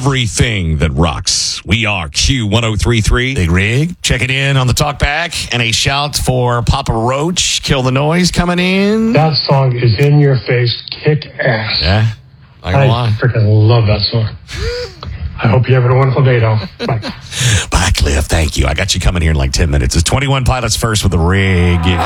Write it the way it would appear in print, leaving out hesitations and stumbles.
everything that rocks. We are Q1033. Big Rig checking in on the talkback, and a shout for Papa Roach. Kill the Noise coming in. That song is in your face, kick ass. Yeah, I freaking love that song. I hope you have a wonderful day, though. Bye. Bye, Cliff. Thank you. I got you coming here in like 10 minutes. It's 21 Pilots first with the Rig.